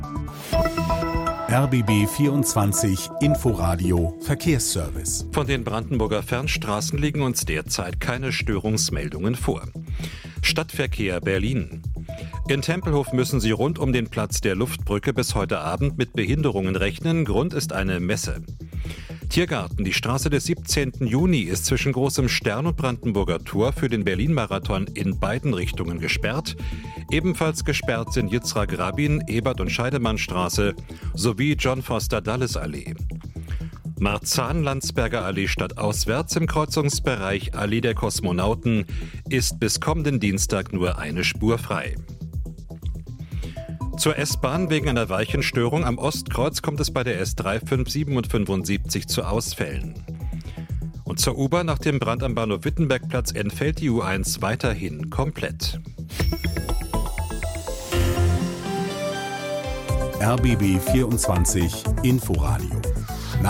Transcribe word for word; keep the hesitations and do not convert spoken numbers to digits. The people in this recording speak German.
R B B vierundzwanzig Inforadio Verkehrsservice. Von den Brandenburger Fernstraßen liegen uns derzeit keine Störungsmeldungen vor. Stadtverkehr Berlin. In Tempelhof müssen Sie rund um den Platz der Luftbrücke bis heute Abend mit Behinderungen rechnen. Grund ist eine Messe. Tiergarten. Die Straße des siebzehnten Juni ist zwischen Großem Stern und Brandenburger Tor für den Berlin-Marathon in beiden Richtungen gesperrt. Ebenfalls gesperrt sind Yitzhak Rabin, Ebert- und Scheidemannstraße sowie John Foster-Dulles-Allee. Marzahn-Landsberger Allee stadtauswärts im Kreuzungsbereich Allee der Kosmonauten ist bis kommenden Dienstag nur eine Spur frei. Zur S-Bahn. Wegen einer Weichenstörung am Ostkreuz kommt es bei der S drei, fünf, sieben und fünfundsiebzig zu Ausfällen. Und zur U-Bahn. Nach dem Brand am Bahnhof Wittenbergplatz entfällt die U eins weiterhin komplett. R B B vierundzwanzig Inforadio